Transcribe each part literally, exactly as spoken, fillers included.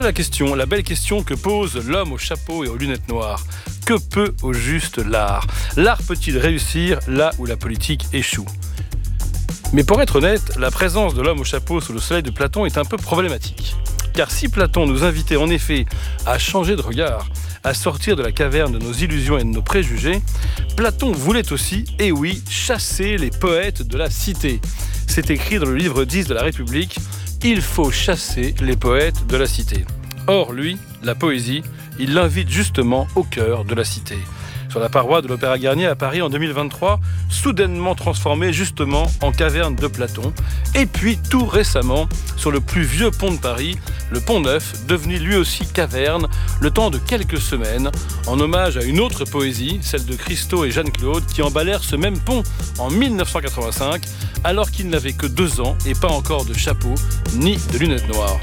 La question, la belle question que pose l'homme au chapeau et aux lunettes noires. Que peut au juste l'art ? L'art peut-il réussir là où la politique échoue ? Mais pour être honnête, la présence de l'homme au chapeau sous le soleil de Platon est un peu problématique. Car si Platon nous invitait en effet à changer de regard, à sortir de la caverne de nos illusions et de nos préjugés, Platon voulait aussi, et oui, chasser les poètes de la cité. C'est écrit dans le livre dix de la République. Il faut chasser les poètes de la cité. Or, lui, la poésie, il l'invite justement au cœur de la cité. Sur la paroi de l'Opéra Garnier à Paris en deux mille vingt-trois, soudainement transformée justement en caverne de Platon. Et puis, tout récemment, sur le plus vieux pont de Paris, le Pont Neuf, devenu lui aussi caverne, le temps de quelques semaines, en hommage à une autre poésie, celle de Christo et Jeanne-Claude, qui emballèrent ce même pont en mille neuf cent quatre-vingt-cinq, alors qu'ils n'avaient que deux ans et pas encore de chapeau ni de lunettes noires.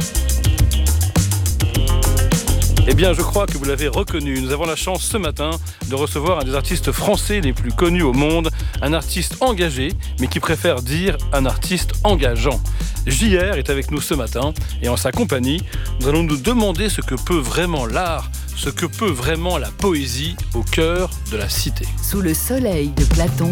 Eh bien, je crois que vous l'avez reconnu. Nous avons la chance ce matin de recevoir un des artistes français les plus connus au monde, un artiste engagé, mais qui préfère dire un artiste engageant. J R est avec nous ce matin et en sa compagnie, nous allons nous demander ce que peut vraiment l'art, ce que peut vraiment la poésie au cœur de la cité. Sous le soleil de Platon,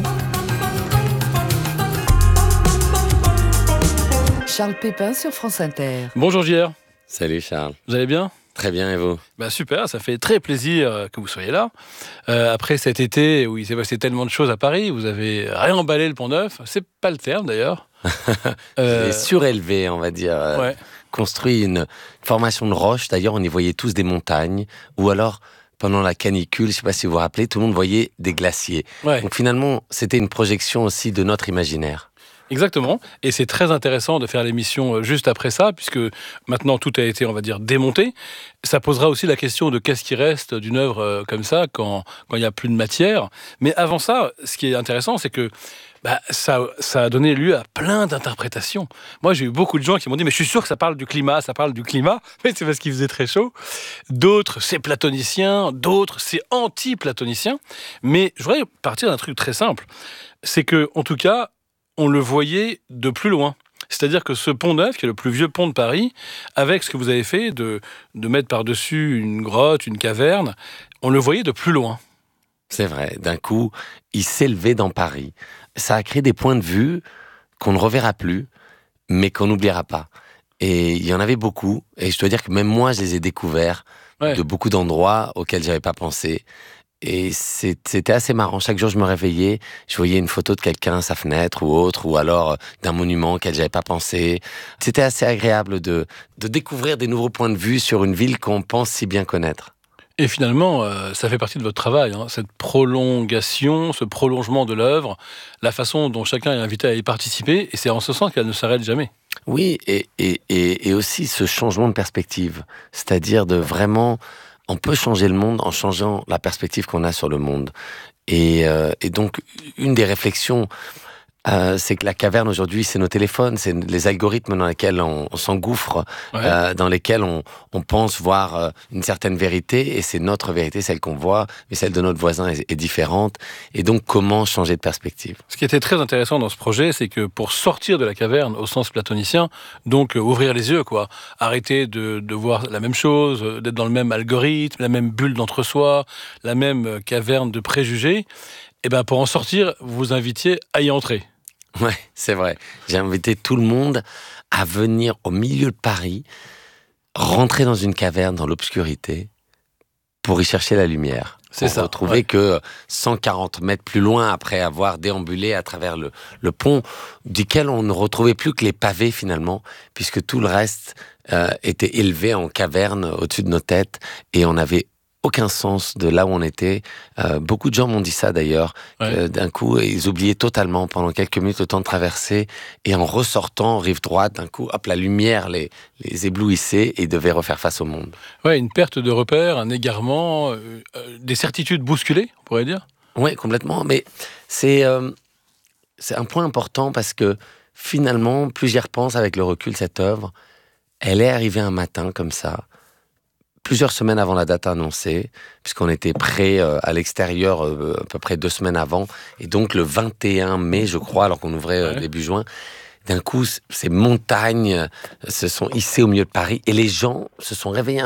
Charles Pépin sur France Inter. Bonjour J R. Salut Charles. Vous allez bien ? Très bien, et vous ? Bah super, ça fait très plaisir que vous soyez là. Euh, après cet été où il s'est passé tellement de choses à Paris, vous avez réemballé le Pont Neuf, c'est pas le terme d'ailleurs. euh... surélevé, on va dire. Ouais. Construit une formation de roches, d'ailleurs on y voyait tous des montagnes, ou alors pendant la canicule, je sais pas si vous vous rappelez, tout le monde voyait des glaciers. Ouais. Donc finalement, c'était une projection aussi de notre imaginaire. Exactement, et c'est très intéressant de faire l'émission juste après ça, puisque maintenant tout a été, on va dire, démonté. Ça posera aussi la question de qu'est-ce qui reste d'une œuvre comme ça quand quand il n'y a plus de matière. Mais avant ça, ce qui est intéressant, c'est que bah, ça, ça a donné lieu à plein d'interprétations. Moi, j'ai eu beaucoup de gens qui m'ont dit « mais je suis sûr que ça parle du climat, ça parle du climat », mais c'est parce qu'il faisait très chaud. D'autres, c'est platonicien, d'autres, c'est anti-platonicien. Mais je voudrais partir d'un truc très simple, c'est que, en tout cas, on le voyait de plus loin. C'est-à-dire que ce pont Neuf, qui est le plus vieux pont de Paris, avec ce que vous avez fait de, de mettre par-dessus une grotte, une caverne, on le voyait de plus loin. C'est vrai, d'un coup, il s'élevait dans Paris. Ça a créé des points de vue qu'on ne reverra plus, mais qu'on n'oubliera pas. Et il y en avait beaucoup, et je dois dire que même moi, je les ai découverts ouais. de beaucoup d'endroits auxquels je n'avais pas pensé. Et c'était assez marrant. Chaque jour, je me réveillais, je voyais une photo de quelqu'un à sa fenêtre ou autre, ou alors d'un monument auquel j'avais pas pensé. C'était assez agréable de, de découvrir des nouveaux points de vue sur une ville qu'on pense si bien connaître. Et finalement, euh, ça fait partie de votre travail, hein, cette prolongation, ce prolongement de l'œuvre, la façon dont chacun est invité à y participer, et c'est en ce sens qu'elle ne s'arrête jamais. Oui, et, et, et, et aussi ce changement de perspective, c'est-à-dire de vraiment... On peut changer le monde en changeant la perspective qu'on a sur le monde. Et, euh, et donc, une des réflexions, euh, c'est que la caverne aujourd'hui, c'est nos téléphones, c'est les algorithmes dans lesquels on, on s'engouffre, ouais. euh, dans lesquels on, on pense voir euh, une certaine vérité, et c'est notre vérité, celle qu'on voit, mais celle de notre voisin est, est différente. Et donc, comment changer de perspective ? Ce qui était très intéressant dans ce projet, c'est que pour sortir de la caverne au sens platonicien, donc euh, ouvrir les yeux, quoi, arrêter de, de voir la même chose, euh, d'être dans le même algorithme, la même bulle d'entre-soi, la même euh, caverne de préjugés, et ben pour en sortir, vous vous invitiez à y entrer. Ouais, c'est vrai. J'ai invité tout le monde à venir au milieu de Paris, rentrer dans une caverne, dans l'obscurité, pour y chercher la lumière. C'est ça. Retrouver ouais. que cent quarante mètres plus loin, après avoir déambulé à travers le, le pont, duquel on ne retrouvait plus que les pavés finalement, puisque tout le reste euh, était élevé en caverne au-dessus de nos têtes, et on avait aucun sens de là où on était. Euh, beaucoup de gens m'ont dit ça d'ailleurs. Ouais. Euh, d'un coup, ils oubliaient totalement pendant quelques minutes le temps de traverser, et en ressortant rive droite, d'un coup, hop, la lumière les, les éblouissait et ils devaient refaire face au monde. Ouais, une perte de repères, un égarement, euh, euh, des certitudes bousculées, on pourrait dire. Oui, complètement. Mais c'est, euh, c'est un point important parce que finalement, plus j'y repense avec le recul, cette œuvre, elle est arrivée un matin comme ça, plusieurs semaines avant la date annoncée, puisqu'on était prêt euh, à l'extérieur euh, à peu près deux semaines avant, et donc le vingt et un mai, je crois, alors qu'on ouvrait euh, ouais. début juin. D'un coup, ces montagnes se sont hissées au milieu de Paris et les gens se sont réveillés